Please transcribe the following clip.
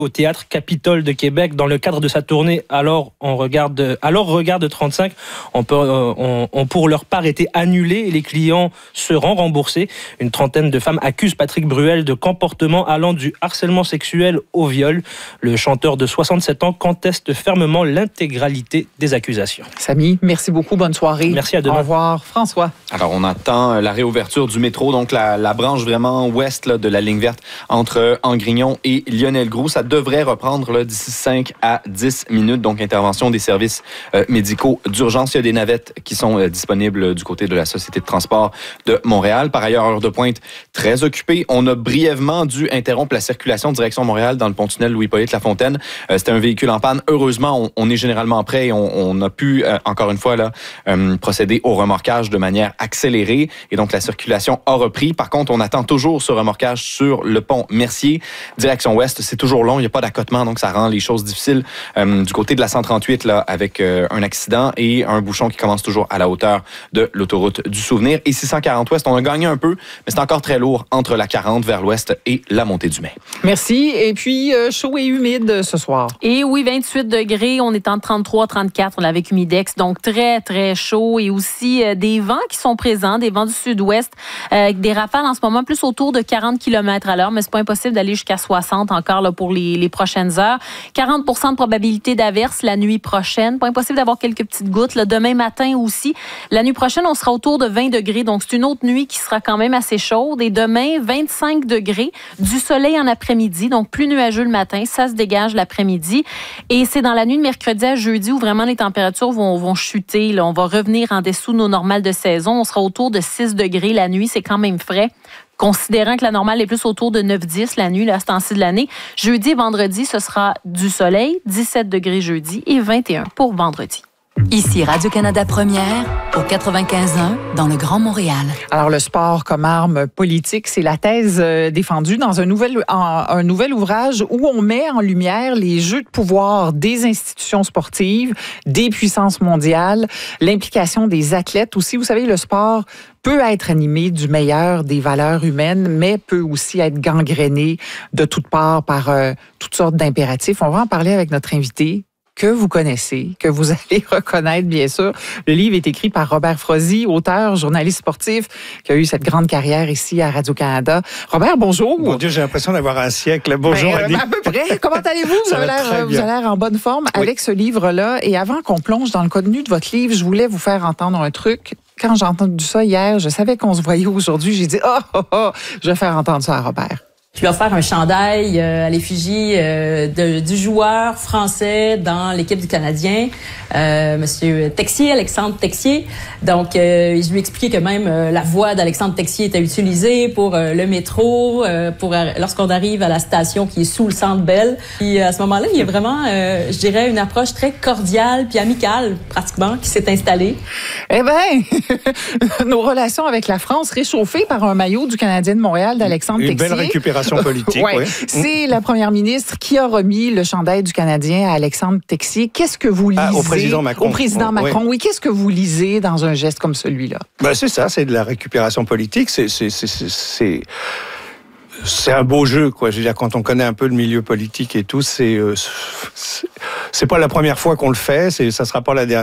au Théâtre Capitole de Québec dans le cadre de sa tournée Alors regarde 35 ont pour leur part été annulés et les clients seront remboursés. Une trentaine de femmes accusent Patrick Bruel de comportements allant du harcèlement sexuel au viol. Le chanteur de 67 ans conteste fermement l'intégralité des accusations. Samy, merci beaucoup, bonne soirée. Merci, à demain. Au revoir. François. Alors, on attend la réouverture du métro, donc la branche vraiment ouest là, de la ligne verte entre Angrignon et Lionel-Groulx. Ça devrait reprendre là, d'ici 5 à 10 minutes. Donc, intervention des services médicaux d'urgence. Il y a des navettes qui sont disponibles du côté de la Société de transport de Montréal. Par ailleurs, heure de pointe très occupée. On a brièvement dû interrompre la circulation direction Montréal dans le pont-tunnel Louis-Hippolyte Lafontaine. C'était un véhicule en panne. Heureusement, on est généralement prêt et on a pu, encore une fois, là, procéder au remorquage de manière accélérée. Et donc, la circulation a repris. Par contre, on attend toujours ce remorquage sur le pont Mercier. Direction ouest, c'est toujours long. Il n'y a pas d'accotement, donc ça rend les choses difficiles. Du côté de la 138, là, avec un accident et un bouchon qui commence toujours à la hauteur de l'autoroute du Souvenir. Et 640 ouest, on a gagné un peu, mais c'est encore très lourd entre la 40 vers l'ouest et la montée du Mai. Merci. Et puis, chaud et humide ce soir. Et oui, 28 degrés. On est en 33-34 avec Humidex. Donc, très, très chaud. Et aussi des vents qui sont présents, des vents du sud-ouest. Des rafales en ce moment plus autour de 40 km/h, mais c'est pas impossible d'aller jusqu'à 60 encore là, pour les prochaines heures. 40 % de probabilité d'averse la nuit prochaine. Pas impossible d'avoir quelques petites gouttes. Là, demain matin aussi. La nuit prochaine, on sera autour de 20 degrés. Donc, c'est une autre nuit qui sera quand même assez chaude. Et demain, 25 degrés. Du soleil en après-midi. Donc, plus nuageux le matin. Ça se dégage l'après-midi. Et c'est dans la nuit de mercredi à jeudi où vraiment les températures vont chuter. Là. On va revenir en dessous de nos normales de saison. On sera autour de 6 degrés la nuit. C'est quand même frais. Considérant que la normale est plus autour de 9-10 la nuit, là, à ce temps-ci de l'année. Jeudi et vendredi, ce sera du soleil, 17 degrés jeudi et 21 pour vendredi. Ici Radio-Canada Première, au 95.1, dans le Grand Montréal. Alors, le sport comme arme politique, c'est la thèse défendue dans un nouvel ouvrage où on met en lumière les jeux de pouvoir des institutions sportives, des puissances mondiales, l'implication des athlètes aussi. Vous savez, le sport peut être animé du meilleur des valeurs humaines, mais peut aussi être gangréné de toutes parts par toutes sortes d'impératifs. On va en parler avec notre invité, que vous connaissez, que vous allez reconnaître, bien sûr. Le livre est écrit par Robert Frozy, auteur, journaliste sportif, qui a eu cette grande carrière ici à Radio-Canada. Robert, bonjour. Mon Dieu, j'ai l'impression d'avoir un siècle. Bonjour, Annie. À peu près. Comment allez-vous? Vous avez l'air en bonne forme avec ce livre-là. Et avant qu'on plonge dans le contenu de votre livre, je voulais vous faire entendre un truc. Quand j'ai entendu ça hier, je savais qu'on se voyait aujourd'hui. J'ai dit, je vais faire entendre ça à Robert. Je lui ai offert un chandail à l'effigie du joueur français dans l'équipe du Canadien, Monsieur Texier, Alexandre Texier. Donc, je lui ai expliqué que même la voix d'Alexandre Texier était utilisée pour le métro, lorsqu'on arrive à la station qui est sous le Centre Bell. Puis à ce moment-là, il y a vraiment, je dirais, une approche très cordiale puis amicale, pratiquement, qui s'est installée. Eh bien, nos relations avec la France réchauffées par un maillot du Canadien de Montréal d'Alexandre Texier. Une belle récupération politique. Ouais. Oui. C'est la première ministre qui a remis le chandail du Canadien à Alexandre Texier. Qu'est-ce que vous lisez? Au président Macron. Au président Macron, oui. Qu'est-ce que vous lisez dans un geste comme celui-là? Ben, c'est ça, c'est de la récupération politique. C'est un beau jeu, quoi. Je veux dire, quand on connaît un peu le milieu politique et tout, c'est pas la première fois qu'on le fait. Ça sera pas la dernière.